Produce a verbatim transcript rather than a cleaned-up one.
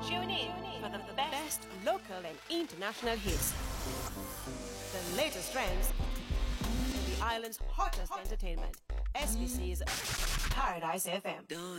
Tune in for the best local and international hits, the latest trends, and the island's hottest entertainment. S B C's Paradise F M.